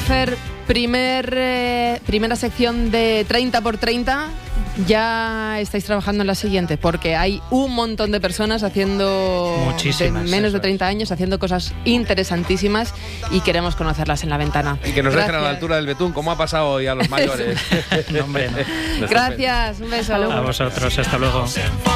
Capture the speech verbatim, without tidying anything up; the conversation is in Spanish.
Fer, primer, eh, primera sección de treinta por treinta. Ya estáis trabajando en la siguiente, porque hay un montón de personas haciendo Muchísimas, de menos de eso treinta es. años, haciendo cosas interesantísimas y queremos conocerlas en La Ventana. Y que nos Gracias. dejen a la altura del betún, como ha pasado hoy a los mayores. No, hombre, no. Gracias, un beso. A vosotros, hasta luego.